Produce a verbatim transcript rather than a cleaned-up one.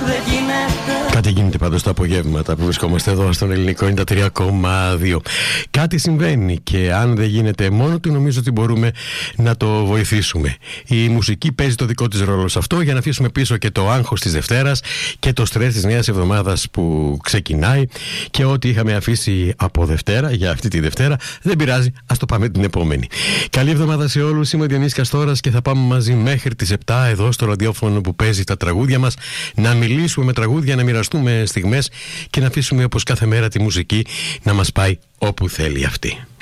Κάτι γίνεται πάντως τα απογεύματα που βρισκόμαστε εδώ στον Ελληνικό ενενήντα τρία κόμμα δύο. Κάτι συμβαίνει και αν δεν γίνεται μόνο του, νομίζω ότι μπορούμε να το βοηθήσουμε. Η μουσική παίζει το δικό της ρόλο σε αυτό, για να αφήσουμε πίσω και το άγχος της Δευτέρας και το στρες της νέας εβδομάδας που ξεκινάει, και ό,τι είχαμε αφήσει από Δευτέρα για αυτή τη Δευτέρα δεν πειράζει, ας το πάμε την επόμενη. Καλή εβδομάδα σε όλους. Είμαι ο Διονύσης Καστόρας και θα πάμε μαζί μέχρι τις επτά εδώ στο ραδιόφωνο που παίζει τα τραγούδια μας, να μιλήσουμε με τραγούδια, να μοιραστούμε στιγμές και να αφήσουμε όπως κάθε μέρα τη μουσική να μας πάει όπου θέλει αυτή.